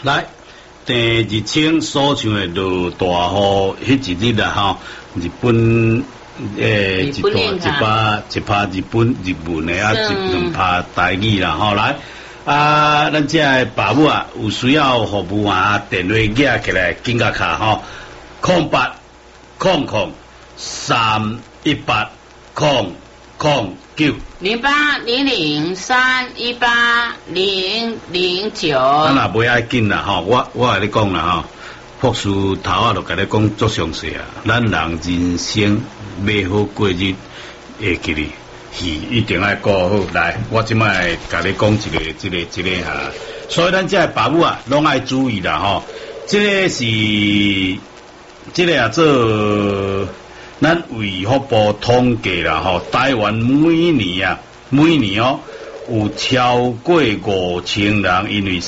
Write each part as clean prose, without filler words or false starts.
来，第二清所唱的落大雨，迄一日啊吼，日本一拍日本日文的啊，两拍台语啦吼，来咱这个爸母啊，有需要服务啊，电话寄起来，紧甲卡吼0800318009。 0800318009。 咱也袂爱紧啦吼，我甲你讲啦吼，博士头啊，就甲你讲足详细啊。咱人人生要好过日，会记哩，戏一定要顾好。来，我即摆甲你讲一个哈，所以咱这爸母啊，拢爱注意啦吼。这个啊做。咱卫福部统计啦吼，台湾每年有超过5000人因为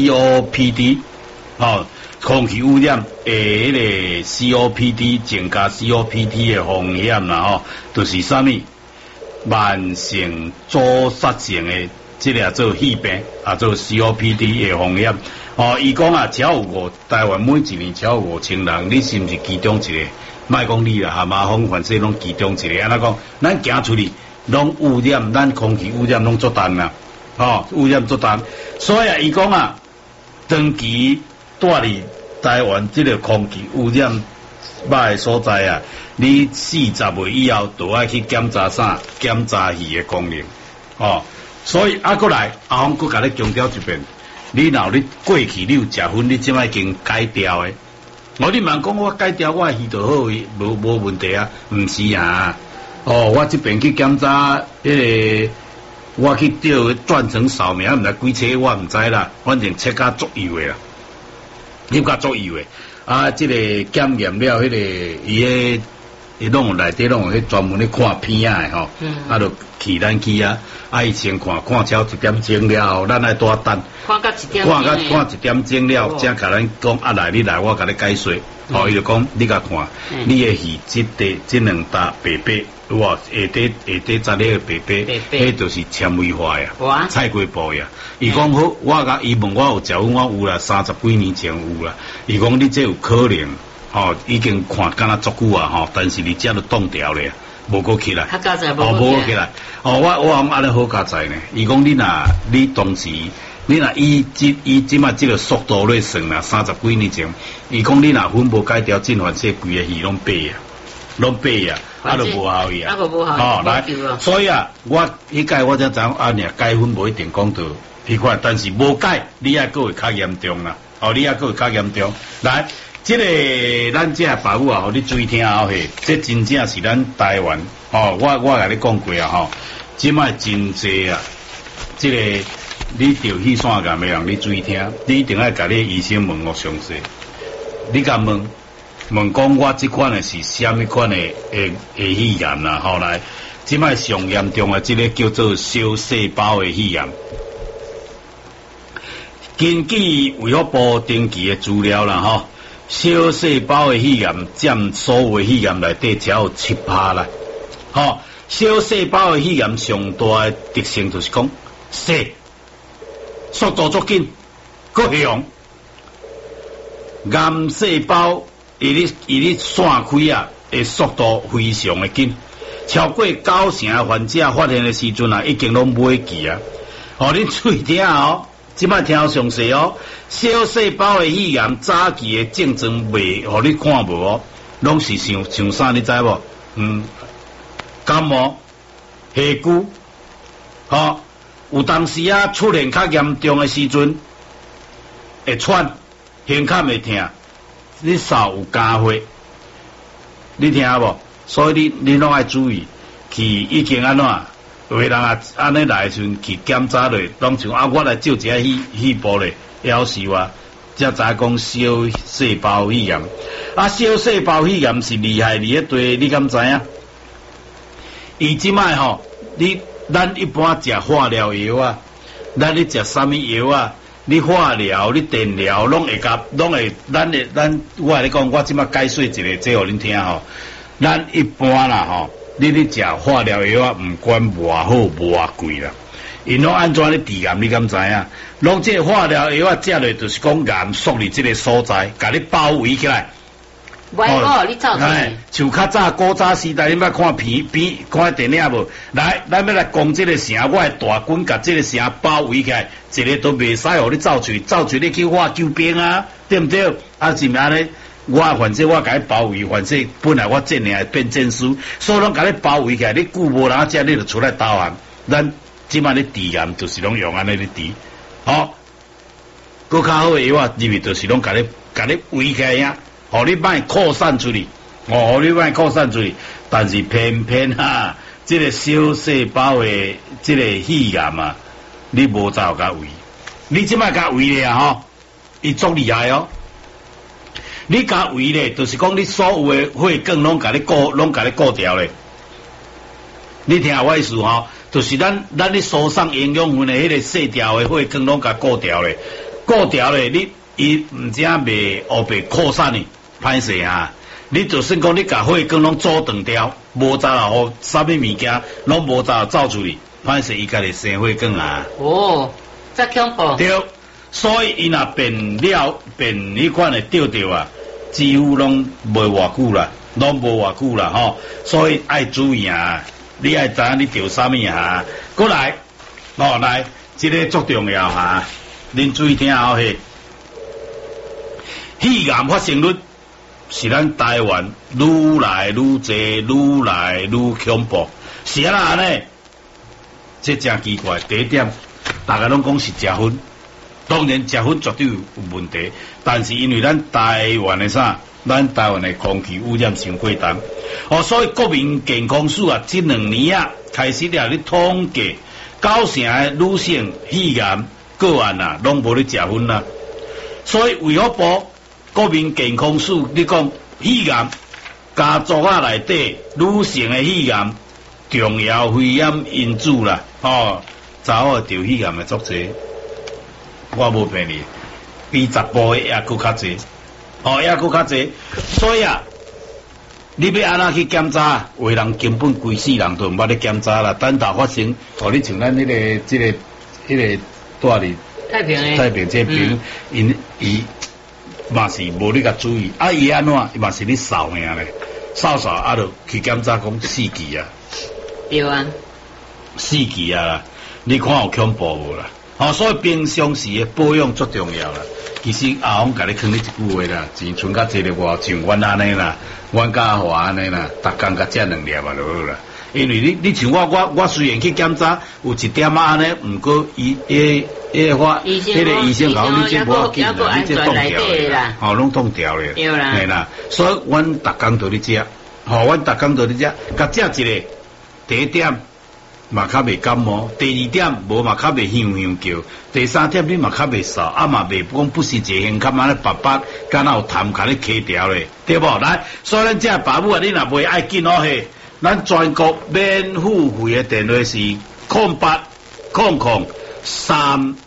COPD 空气污染迄个 COPD 增加 COPD 的风险啦吼，就是啥物慢性阻塞性的这个做肺病做 COPD 的风险伊讲啊，台湾每一年超过5000人，你是毋是其中一个？莫讲你啦，蛤蟆风凡说拢其中一个，安怎讲？咱行出去拢污染，咱空气污染拢作淡啦，污染作淡。所以伊讲啊，长期住伫台湾这个空气污染歹的所在啊，你40岁以后都爱去检查检查仪的功能，所以过来，阿峰佮你强调一遍，你过去你有食薰，你即摆已经改掉的。你问讲我改掉我鱼就好，无问题啊，毋是啊，我这边去检查个，我去调转成扫描，毋知几车我毋知啦，反正切甲足油的啦，翕甲足油的，这个检验了迄个伊拢有内底拢有迄专门咧看片仔的吼，就去咱去啊，伊先看超1点钟了后，咱爱多等。看1点钟了，才甲咱讲来你来，我甲你解说。伊就讲你甲看，你的鱼这两大白白，有无？下底扎咧白白，迄就是纤维化呀，菜瓜布呀。伊讲好，伊问我有食薰，我有啦，30几年前有啦。伊讲你这有可能，已经看敢若足久啊，但是你这都冻掉咧，无过起来，无过起来。我安尼好加载呢。伊讲你当时。你若以即摆即个速度来算啦，30几年前，伊讲你若粉无改掉，进环说规个鱼拢白啊，就无效伊啊。来，所以啊，我迄届我才知影改粉无一定讲到迄款，但是无改，你还佫会较严重啦。你还佫会较严重。来，这个咱这爸母啊，你注意听嘿，这真正是咱台湾我甲你讲过啊即摆真济啊，这个。你钓鱼线干咩样？你注意听，你一定要甲你医生问我详细。你甲问讲我这款的是虾米款的肺炎啦？来，即摆上严重的这个叫做小细胞的肺炎。根据卫福部登记的资料啦，小细胞的肺炎占所有肺炎内底只有7%啦。小细胞的肺炎上大的特性就是讲细。速度足紧，够凶。癌细胞伊咧散开啊，的速度非常的紧，超过90%患者发现的时阵啊，已经拢买记啊。恁注意听即摆听详细小细胞的肺炎早期的症状未，互你看无拢是像啥，你知无？感冒、下骨，有当时啊，出现较严重的时阵，会喘，胸坎会痛，你扫有加血，你听无？所以你拢爱注意，去已经安怎？有的人啊，安尼来时阵去检查咧，拢像我来照一下肺部咧，夭寿啊，才知讲小细胞肺炎。小细胞肺炎是厉害伫迄对，你敢知影？伊即摆咱一般食化疗药啊，咱咧食啥物药啊？你化疗、你电疗，拢会，我来讲，我即摆解说一个，这互恁听咱一般啦你咧食化疗药啊，毋管偌好偌贵啦， 因拢安怎咧治癌？你敢知影？拢这化疗药啊，食落就是讲癌缩伫这个所在，甲你包围起来。 你走出来。 像较早古早时代，你捌看片看电影无？来，咱要来攻这个城，我的大军甲这个城包围起来，一个都袂使互你走出去，走出去你去我救兵啊，对不对？啊，是毋安尼？反正我甲你包围，反正本来我这领变证书，所以拢甲你包围起来，你久无人食，你就出来投降。咱即摆咧治癌，就是拢用安尼咧治，搁较好诶药啊，入面就是拢甲你围起来呀。互你莫扩散出去，互你莫扩散出去，但是偏偏这个小细胞的这个肺癌啊，你无再有甲围，你即摆甲围咧啊伊足厉害哦。你甲围咧，就是讲你所有的血管拢甲你固掉咧。你听我意思就是咱咧输送营养分的迄个细条的血管拢甲固掉咧，伊毋只袂后被扩散呢。歹势你就算讲你甲血管拢阻断掉，无再互啥物物件拢无再走出去，歹势伊家己生血管啊。 这恐怖。 对，所以伊若变迄款的钓啊，几乎拢无偌久啦，所以爱注意你爱知影你钓啥物过来，来，这个足重要恁注意听嘿，肺癌发生率。是咱台湾愈来愈济，愈来愈恐怖。是安尼，这真奇怪。第一点，大家拢讲是食薰，当然食薰绝对有问题，但是因为咱台湾的空气污染伤过重，所以国民健康署这2年开始咧统计，9成的女性肺癌个案拢无咧食薰啦，所以卫福部。国民健康署，你讲肺癌家族内底女性的肺癌重要肺炎因子啦，查某得肺癌的足济，我无骗你，比查甫的也搁较济，所以你要安怎去检查？有的人根本规世人都毋捌咧检查啦，等到发生，你像咱迄个住伫太平这边，伊。嘛是无你甲注意，伊安怎？伊嘛是你扫命咧，扫就去检查讲死期啊。 对啊， 死期啦，你看有恐怖无啦？所以平常时的保养最重要啦。其实阿翁甲你讲你一句话啦，钱存较济咧，像阮安尼啦，阮甲阿华安尼啦，逐工甲食2粒就好啦。因为你像我虽然去检查有一点安尼，毋过伊迄个医生讲你这无要紧啦，你这冻掉啦，拢冻掉咧，对啦。所以阮逐工都咧食，阮逐工都咧食，甲食一个第一点嘛较袂感冒，第二点无嘛较袂香香叫，第三点你嘛较袂扫，嘛袂讲不是一形较安尼白白，敢若有痰甲你揢掉咧，对无？来，所以咱这爸母你若袂爱紧嘿。咱全国免付费的电话是0800-318-009。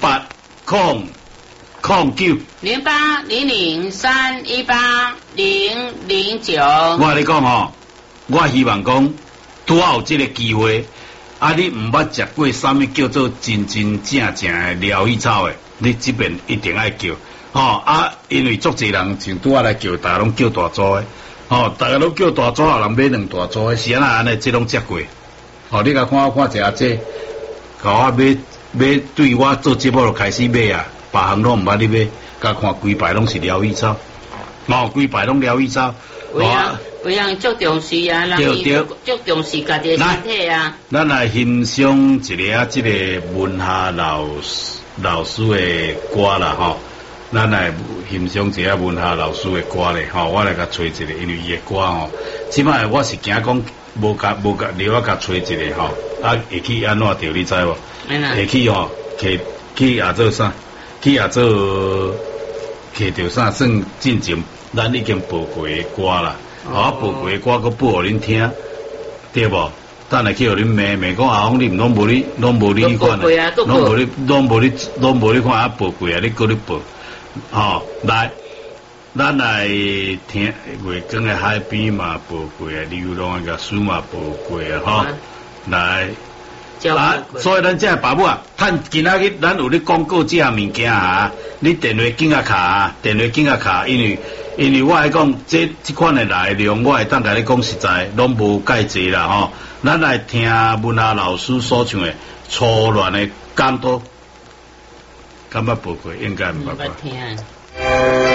0800-318-009。 我跟你讲我希望讲拄好有这个机会，你毋捌食过啥物叫做真正的疗愈草的，你这边一定爱叫因为足侪人像拄来叫，大家拢叫大组的。大家拢叫大组，人买2大组的，是安尼，这拢食过。你甲看一下这，甲我买对我做节目就开始买啊，别行拢毋捌你买，甲看规排拢是疗愈草，规排拢疗愈草。 有人足重视啊，人足重视家己的身体啊。 咱来欣赏一个这个文夏老师的歌啦，咱来欣赏一下文夏老师的歌咧，我来甲找一个，因为伊的歌即摆我是惊讲无甲另外甲找一个会去安怎着你知无？会去也做啥？去也做摕着啥？算进前咱已经播过的歌啦，播过的歌佮播互恁听，对无？等下去互恁骂讲阿峰你拢无你迄款的，拢无你看播过你搁你播。来，咱来听月光的海边嘛播过流浪的书嘛播过来， 所以咱这爸母啊，今仔日咱有咧广告这项物件啊，你电话紧啊卡，因为我来讲，这款的内容，我会当甲你讲实在，拢无介济啦吼。咱来听文夏老师所唱的《初恋的感动》，感觉报过应该唔捌过。